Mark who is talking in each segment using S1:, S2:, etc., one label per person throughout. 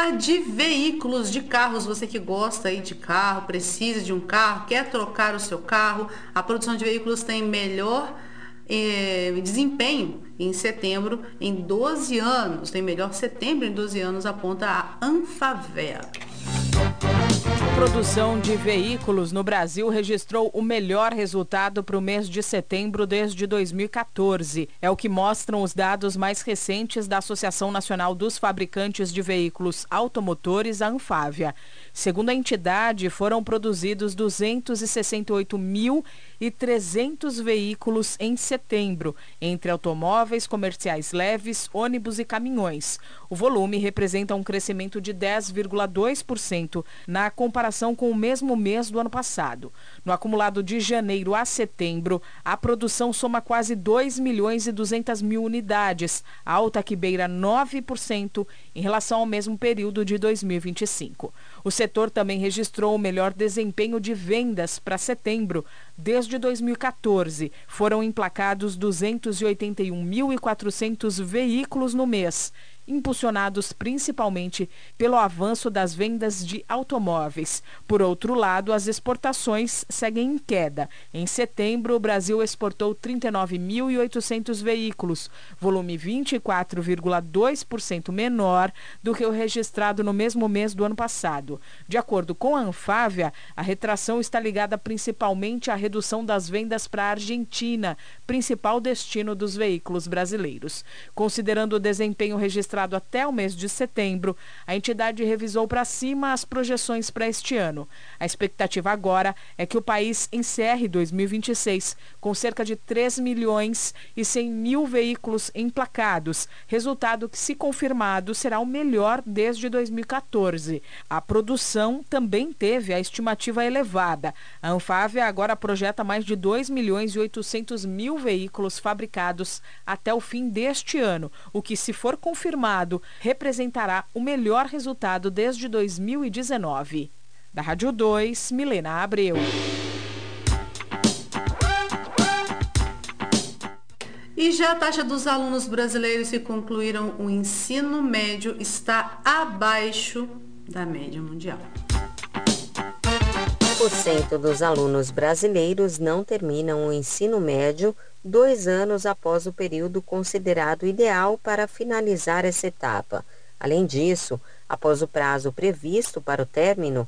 S1: falar de veículos, de carros, você que gosta aí de carro, precisa de um carro, quer trocar o seu carro, a produção de veículos tem melhor desempenho em setembro em 12 anos, tem melhor setembro em 12 anos, aponta a Anfavea.
S2: A produção de veículos no Brasil registrou o melhor resultado para o mês de setembro desde 2014. É o que mostram os dados mais recentes da Associação Nacional dos Fabricantes de Veículos Automotores, a Anfavea. Segundo a entidade, foram produzidos 268.300 veículos em setembro, entre automóveis, comerciais leves, ônibus e caminhões. O volume representa um crescimento de 10,2% na comparação com o mesmo mês do ano passado. No acumulado de janeiro a setembro, a produção soma quase 2.200.000 unidades, alta que beira 9% em relação ao mesmo período de 2025. O setor também registrou o melhor desempenho de vendas para setembro desde 2014. Foram emplacados 281.400 veículos no mês, impulsionados principalmente pelo avanço das vendas de automóveis. Por outro lado, as exportações seguem em queda. Em setembro, o Brasil exportou 39.800 veículos, volume 24,2% menor do que o registrado no mesmo mês do ano passado. De acordo com a Anfavea, a retração está ligada principalmente à redução das vendas para a Argentina, principal destino dos veículos brasileiros. Considerando o desempenho registrado até o mês de setembro, a entidade revisou para cima as projeções para este ano. A expectativa agora é que o país encerre 2026 com cerca de 3.100.000 veículos emplacados, resultado que, se confirmado, será o melhor desde 2014. A produção também teve a estimativa elevada. A Anfavea agora projeta mais de 2.800.000 veículos fabricados até o fim deste ano, o que, se for confirmado, representará o melhor resultado desde 2019. Da Rádio 2, Milena Abreu.
S1: E já a taxa dos alunos brasileiros que concluíram o ensino médio está abaixo da média mundial.
S3: 1% dos alunos brasileiros não terminam o ensino médio 2 anos após o período considerado ideal para finalizar essa etapa. Além disso, após o prazo previsto para o término,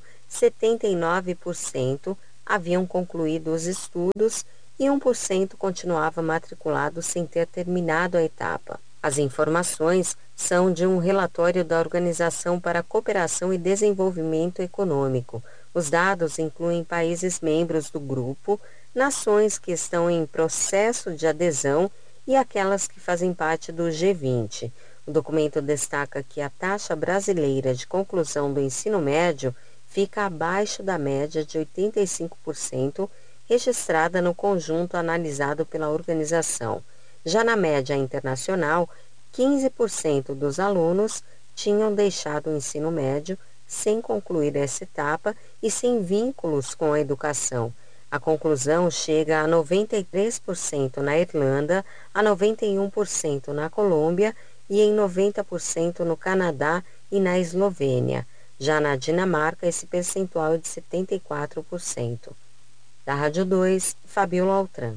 S3: 79% haviam concluído os estudos e 1% continuava matriculado sem ter terminado a etapa. As informações são de um relatório da Organização para a Cooperação e Desenvolvimento Econômico. Os dados incluem países membros do grupo, nações que estão em processo de adesão e aquelas que fazem parte do G20. O documento destaca que a taxa brasileira de conclusão do ensino médio fica abaixo da média de 85% registrada no conjunto analisado pela organização. Já na média internacional, 15% dos alunos tinham deixado o ensino médio sem concluir essa etapa e sem vínculos com a educação. A conclusão chega a 93% na Irlanda, a 91% na Colômbia e em 90% no Canadá e na Eslovênia. Já na Dinamarca, esse percentual é de 74%. Da Rádio 2, Fabiola Altran.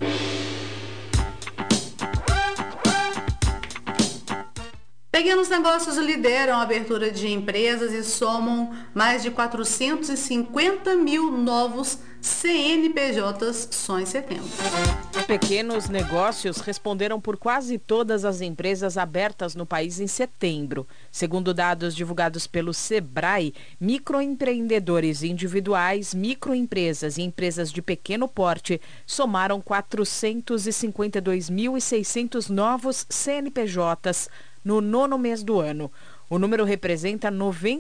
S1: Pequenos negócios lideram a abertura de empresas e somam mais de 450.000 novos CNPJs só em setembro.
S2: Pequenos negócios responderam por quase todas as empresas abertas no país em setembro. Segundo dados divulgados pelo Sebrae, microempreendedores individuais, microempresas e empresas de pequeno porte somaram 452.600 novos CNPJs no 9º mês do ano. O número representa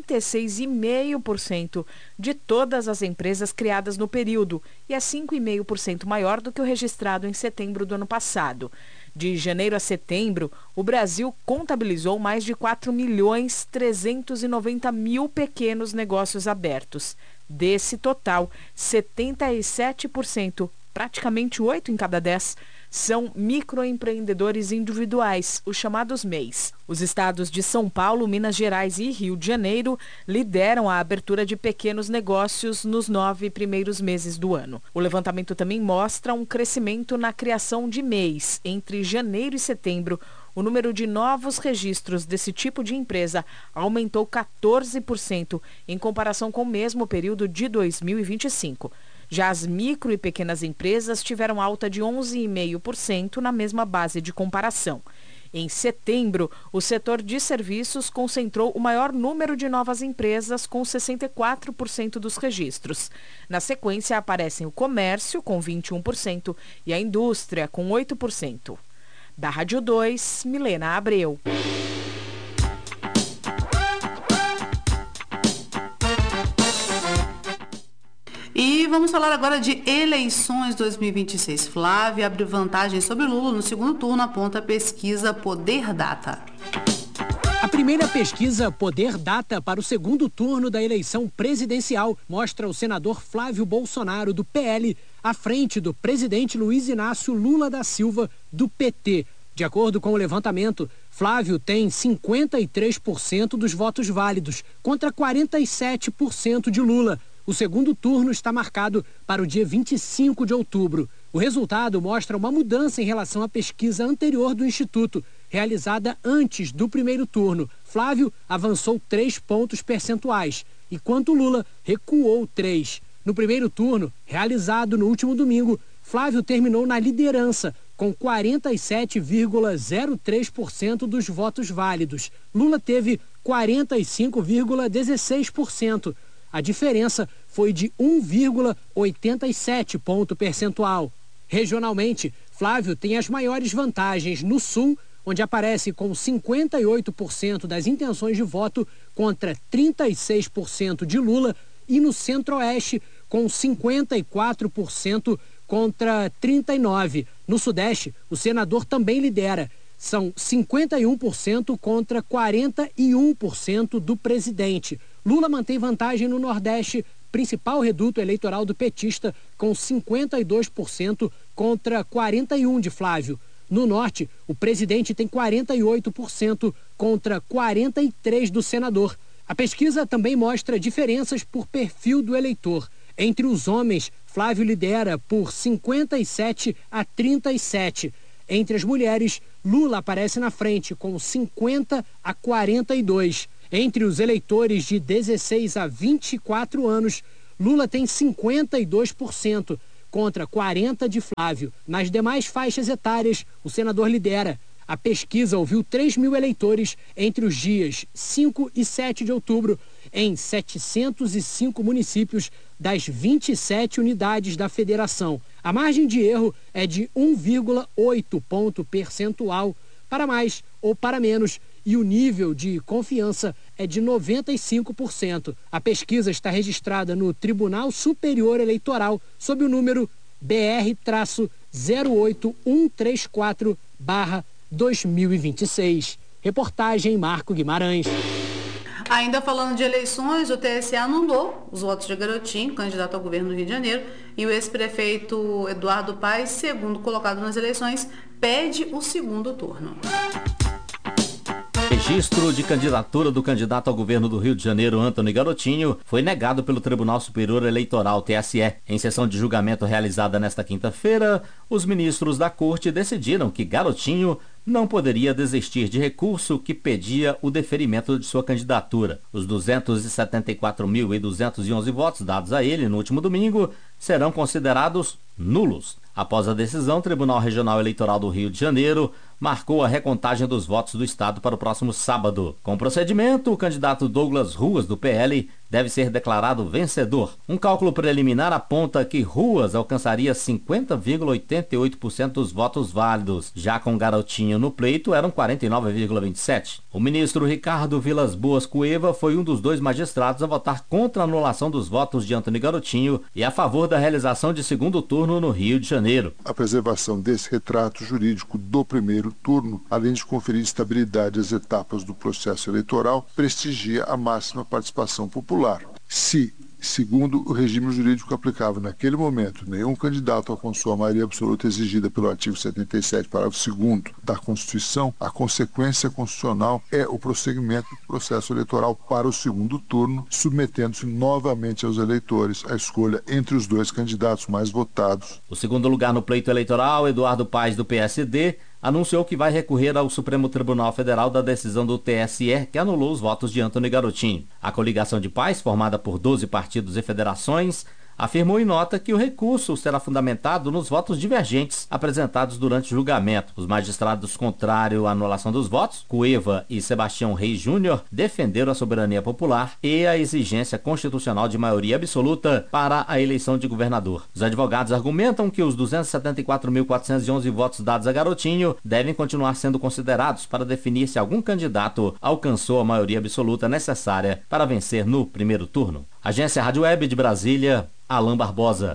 S2: 96,5% de todas as empresas criadas no período e é 5,5% maior do que o registrado em setembro do ano passado. De janeiro a setembro, o Brasil contabilizou mais de 4.390.000 pequenos negócios abertos. Desse total, 77%, praticamente 8 em cada 10, são microempreendedores individuais, os chamados MEIs. Os estados de São Paulo, Minas Gerais e Rio de Janeiro lideram a abertura de pequenos negócios nos 9 primeiros meses do ano. O levantamento também mostra um crescimento na criação de MEIs. Entre janeiro e setembro, o número de novos registros desse tipo de empresa aumentou 14% em comparação com o mesmo período de 2025. Já as micro e pequenas empresas tiveram alta de 11,5% na mesma base de comparação. Em setembro, o setor de serviços concentrou o maior número de novas empresas, com 64% dos registros. Na sequência, aparecem o comércio, com 21%, e a indústria, com 8%. Da Rádio 2, Milena Abreu.
S1: E vamos falar agora de eleições 2026. Flávia abre vantagem sobre Lula no segundo turno, aponta a pesquisa Poder Data.
S4: A primeira pesquisa Poder Data para o segundo turno da eleição presidencial mostra o senador Flávio Bolsonaro, do PL, à frente do presidente Luiz Inácio Lula da Silva, do PT. De acordo com o levantamento, Flávio tem 53% dos votos válidos, contra 47% de Lula. O segundo turno está marcado para o dia 25 de outubro. O resultado mostra uma mudança em relação à pesquisa anterior do Instituto, realizada antes do primeiro turno. Flávio avançou 3 pontos percentuais, enquanto Lula recuou 3. No primeiro turno, realizado no último domingo, Flávio terminou na liderança, com 47,03% dos votos válidos. Lula teve 45,16%. A diferença foi de 1,87 ponto percentual. Regionalmente, Flávio tem as maiores vantagens no Sul, onde aparece com 58% das intenções de voto contra 36% de Lula, e no Centro-Oeste, com 54% contra 39%. No Sudeste, o senador também lidera. São 51% contra 41% do presidente. Lula mantém vantagem no Nordeste, principal reduto eleitoral do petista, com 52% contra 41% de Flávio. No Norte, o presidente tem 48% contra 43% do senador. A pesquisa também mostra diferenças por perfil do eleitor. Entre os homens, Flávio lidera por 57 a 37. Entre as mulheres, Lula aparece na frente com 50 a 42. Entre os eleitores de 16 a 24 anos, Lula tem 52% contra 40% de Flávio. Nas demais faixas etárias, o senador lidera. A pesquisa ouviu 3 mil eleitores entre os dias 5 e 7 de outubro em 705 municípios das 27 unidades da federação. A margem de erro é de 1,8 ponto percentual para mais ou para menos, e o nível de confiança é de 95%. A pesquisa está registrada no Tribunal Superior Eleitoral sob o número BR-08134/2026. Reportagem Marco Guimarães.
S1: Ainda falando de eleições, o TSE anulou os votos de Garotinho, candidato ao governo do Rio de Janeiro, e o ex-prefeito Eduardo Paes, segundo colocado nas eleições, pede o segundo turno.
S5: Registro de candidatura do candidato ao governo do Rio de Janeiro, Antony Garotinho, foi negado pelo Tribunal Superior Eleitoral, TSE. Em sessão de julgamento realizada nesta quinta-feira, os ministros da Corte decidiram que Garotinho não poderia desistir de recurso que pedia o deferimento de sua candidatura. Os 274.211 votos dados a ele no último domingo serão considerados nulos. Após a decisão, o Tribunal Regional Eleitoral do Rio de Janeiro marcou a recontagem dos votos do Estado para o próximo sábado. Com o procedimento, o candidato Douglas Ruas, do PL, deve ser declarado vencedor. Um cálculo preliminar aponta que Ruas alcançaria 50,88% dos votos válidos. Já com Garotinho no pleito, eram 49,27%. O ministro Ricardo Vilas Boas Cueva foi um dos 2 magistrados a votar contra a anulação dos votos de Antony Garotinho e a favor da realização de segundo turno no Rio de Janeiro.
S6: A preservação desse retrato jurídico do primeiro turno, além de conferir estabilidade às etapas do processo eleitoral, prestigia a máxima participação popular. Se Segundo o regime jurídico aplicável naquele momento, nenhum candidato alcançou a maioria absoluta exigida pelo artigo 77, parágrafo 2º da Constituição, a consequência constitucional é o prosseguimento do processo eleitoral para o segundo turno, submetendo-se novamente aos eleitores a escolha entre os dois candidatos mais votados.
S5: O segundo lugar no pleito eleitoral, Eduardo Paes, do PSD, anunciou que vai recorrer ao Supremo Tribunal Federal da decisão do TSE que anulou os votos de Antony Garotinho. A coligação de Paes, formada por 12 partidos e federações, afirmou em nota que o recurso será fundamentado nos votos divergentes apresentados durante o julgamento. Os magistrados contrários à anulação dos votos, Cueva e Sebastião Reis Júnior, defenderam a soberania popular e a exigência constitucional de maioria absoluta para a eleição de governador. Os advogados argumentam que os 274.411 votos dados a Garotinho devem continuar sendo considerados para definir se algum candidato alcançou a maioria absoluta necessária para vencer no primeiro turno. Agência Rádio Web de Brasília, Alain Barbosa.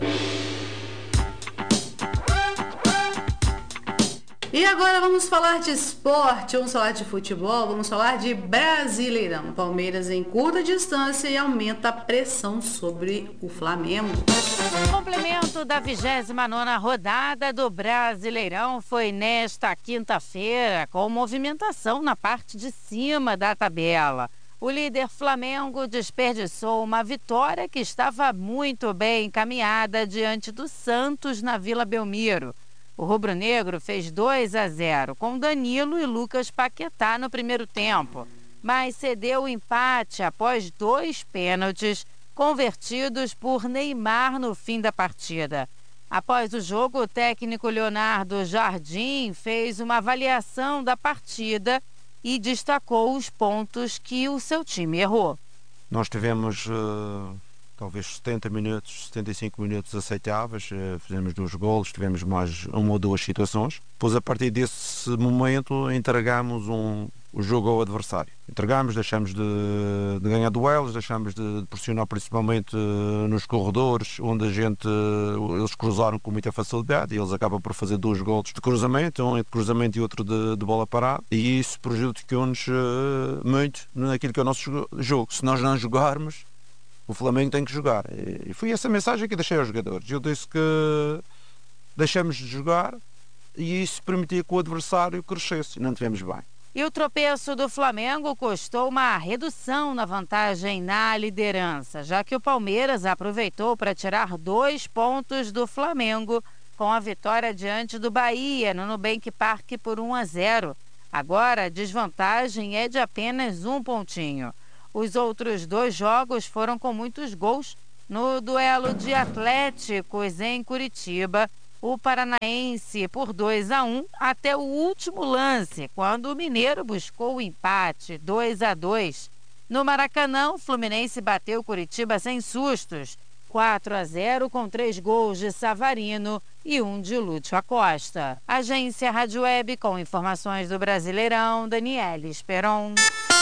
S1: E agora vamos falar de esporte, vamos falar de futebol, vamos falar de Brasileirão. Palmeiras em curta distância e aumenta a pressão sobre o Flamengo.
S7: Complemento da 29ª rodada do Brasileirão foi nesta quinta-feira, com movimentação na parte de cima da tabela. O líder Flamengo desperdiçou uma vitória que estava muito bem encaminhada diante do Santos na Vila Belmiro. O rubro-negro fez 2-0 com Danilo e Lucas Paquetá no primeiro tempo, mas cedeu o empate após 2 pênaltis convertidos por Neymar no fim da partida. Após o jogo, o técnico Leonardo Jardim fez uma avaliação da partida e destacou os pontos que o seu time errou.
S8: Nós tivemos talvez 70 minutos, 75 minutos aceitáveis, fizemos 2 golos, tivemos mais 1 ou 2 situações. Depois, a partir desse momento, entregamos o jogo ao adversário. Entregamos, deixamos de ganhar duelos, deixamos de pressionar principalmente nos corredores, onde eles cruzaram com muita facilidade e eles acabam por fazer 2 golos de cruzamento, um de cruzamento e outro de bola parada, e isso prejudicou-nos muito naquilo que é o nosso jogo. Se nós não jogarmos, o Flamengo tem que jogar. E foi essa mensagem que deixei aos jogadores. Eu disse que deixamos de jogar e isso permitia que o adversário crescesse e não tivemos bem.
S7: E o tropeço do Flamengo custou uma redução na vantagem na liderança, já que o Palmeiras aproveitou para tirar 2 pontos do Flamengo com a vitória diante do Bahia no Nubank Park por 1-0. Agora a desvantagem é de apenas 1 pontinho. Os outros 2 jogos foram com muitos gols. No duelo de Atléticos em Curitiba, o Paranaense por 2-1 até o último lance, quando o Mineiro buscou o empate 2-2. No Maracanã, o Fluminense bateu Curitiba sem sustos, 4-0 com 3 gols de Savarino e 1 de Lúcio Acosta. Agência Rádio Web com informações do Brasileirão, Daniela Esperon.